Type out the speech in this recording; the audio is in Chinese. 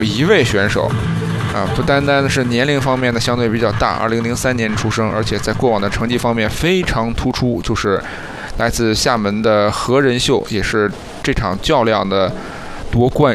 一位选手不单单是年龄方面的相对比较大，2003年出生，而且在过往的成绩方面非常突出，就是来自厦门的何仁秀，也是这场较量的夺冠